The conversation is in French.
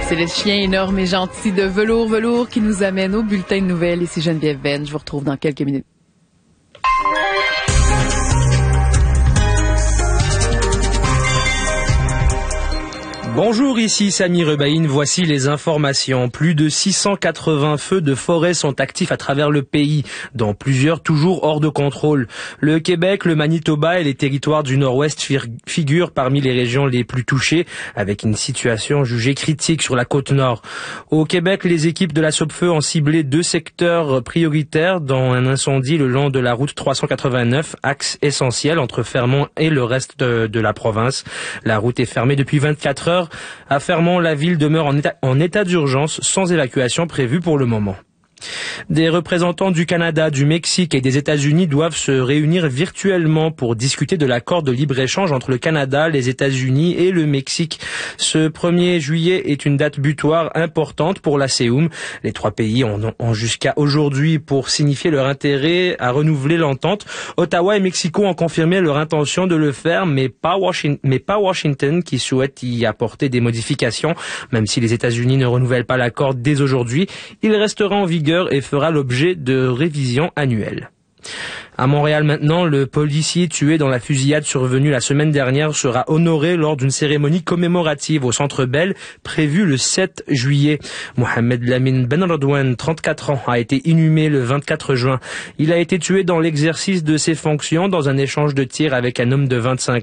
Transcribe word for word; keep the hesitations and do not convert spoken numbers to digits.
C'est le chien énorme et gentil de Velours Velours qui nous amène au bulletin de nouvelles. Ici Geneviève Ben, je vous retrouve dans quelques minutes. Bonjour, ici Sami Rebaïn, voici les informations. Plus de six cent quatre-vingts feux de forêt sont actifs à travers le pays, dont plusieurs toujours hors de contrôle. Le Québec, le Manitoba et les territoires du Nord-Ouest figurent parmi les régions les plus touchées, avec une situation jugée critique sur la côte nord. Au Québec, les équipes de la Sopfeu ont ciblé deux secteurs prioritaires dans un incendie le long de la route trois cent quatre-vingt-neuf, axe essentiel entre Fermont et le reste de, de la province. La route est fermée depuis vingt-quatre heures. À Fermont, la ville demeure en état, en état d'urgence sans évacuation prévue pour le moment. Des représentants du Canada, du Mexique et des États-Unis doivent se réunir virtuellement pour discuter de l'accord de libre-échange entre le Canada, les États-Unis et le Mexique. Ce premier juillet est une date butoir importante pour la C E U M. Les trois pays ont, ont jusqu'à aujourd'hui pour signifier leur intérêt à renouveler l'entente. Ottawa et Mexico ont confirmé leur intention de le faire, mais pas Washington, mais pas Washington qui souhaite y apporter des modifications. Même si les États-Unis ne renouvellent pas l'accord dès aujourd'hui, il restera en vigueur et fera l'objet de révisions annuelles. À Montréal maintenant, le policier tué dans la fusillade survenue la semaine dernière sera honoré lors d'une cérémonie commémorative au Centre Bell prévue le sept juillet. Mohamed Lamine Ben Rodouane, trente-quatre ans, a été inhumé le vingt-quatre juin. Il a été tué dans l'exercice de ses fonctions dans un échange de tirs avec un homme de vingt-cinq